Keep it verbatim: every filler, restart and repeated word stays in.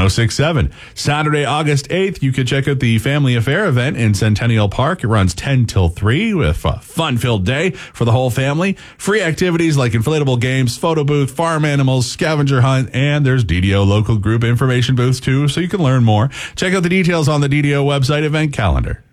six seven. Saturday, August eighth, you can check out the Family Affair event in Centennial Park. It runs ten till three with a fun-filled day for the whole family. Free activities like inflatable games, photo booth, farm animals, scavenger hunt, and there's D D O local group information booths too, so you can learn more. Check out the details on the D D O website event calendar.